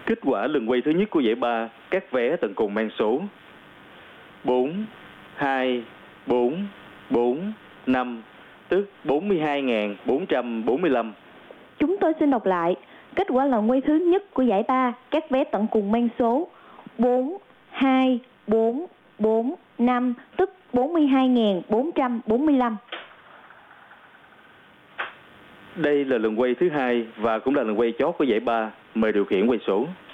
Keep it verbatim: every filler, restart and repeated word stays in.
Kết quả lần quay thứ nhất của giải ba, các vé tận cùng mang số bốn, hai, bốn, bốn, năm, tức bốn mươi hai nghìn bốn trăm bốn mươi lăm. Chúng tôi xin đọc lại. Kết quả lần quay thứ nhất của giải ba, các vé tận cùng mang số bốn, hai, bốn, bốn, năm, tức bốn mươi hai nghìn bốn trăm bốn mươi lăm. Đây là lần quay thứ hai và cũng là lần quay chót của giải ba. Mời điều khiển quay số.